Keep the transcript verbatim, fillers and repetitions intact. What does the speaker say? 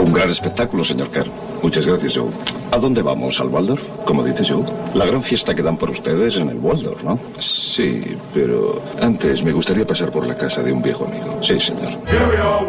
Un gran espectáculo, señor Kern. Muchas gracias, Joe. ¿A dónde vamos? ¿Al Waldorf? ¿Cómo dice Joe? La gran fiesta que dan por ustedes en el Waldorf, ¿no? Sí, pero antes me gustaría pasar por la casa de un viejo amigo. Sí, señor.